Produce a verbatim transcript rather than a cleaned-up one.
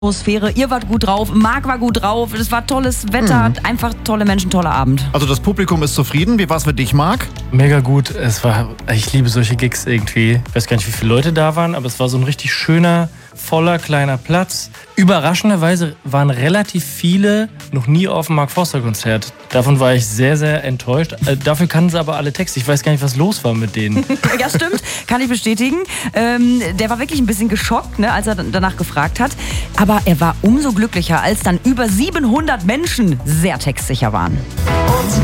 Atmosphäre, ihr wart gut drauf, Marc war gut drauf, es war tolles Wetter, mhm. einfach tolle Menschen, toller Abend. Also das Publikum ist zufrieden. Wie war es für dich, Marc? Mega gut. Es war, ich liebe solche Gigs irgendwie. Ich weiß gar nicht, wie viele Leute da waren, aber es war so ein richtig schöner, voller, kleiner Platz. Überraschenderweise waren relativ viele noch nie auf dem Mark-Forster-Konzert. Davon war ich sehr, sehr enttäuscht. Äh, dafür kannten sie aber alle Texte. Ich weiß gar nicht, was los war mit denen. Ja, stimmt. Kann ich bestätigen. Ähm, der war wirklich ein bisschen geschockt, ne, als er danach gefragt hat. Aber er war umso glücklicher, als dann über siebenhundert Menschen sehr textsicher waren.